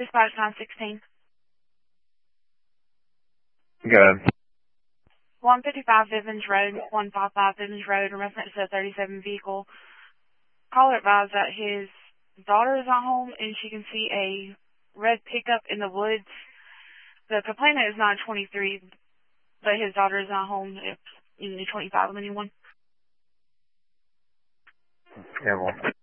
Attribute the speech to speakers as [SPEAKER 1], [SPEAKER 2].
[SPEAKER 1] dispatch 916.
[SPEAKER 2] Go ahead.
[SPEAKER 1] 155 Bivens Road, 155 Bivens Road, in reference to a 37 vehicle. Caller advised that his daughter is at home and she can see a red pickup in the woods. The complainant is not 23, but his daughter is not home. If you need 25 of anyone.
[SPEAKER 2] Yeah, well.